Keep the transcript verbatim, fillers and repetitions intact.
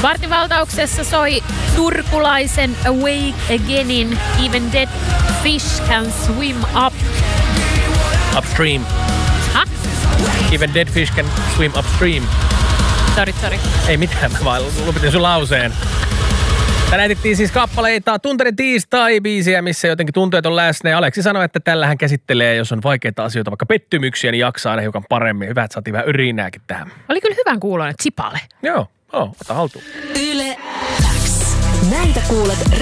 Vartivaltauksessa soi turkulaisen Awake Againin Even Dead Fish Can Swim Up. Upstream. Ha? Even dead fish can swim upstream. Sorry, sorry. Ei mitään, mä vaan lopetin sun lauseen. Tänään etittiin siis kappaleita Tunteiden tiistai-biisiä, missä jotenkin tunteet on läsnä. Ja Aleksi sanoi, että tällähän käsittelee, jos on vaikeita asioita, vaikka pettymyksiä, niin jaksaa ne hiukan paremmin. Hyvä, että saatiin vähän yrinääkin tähän. Oli kyllä hyvän kuuloinen Chipale. Joo, joo, ota haltuun. Yle X. Näitä kuulet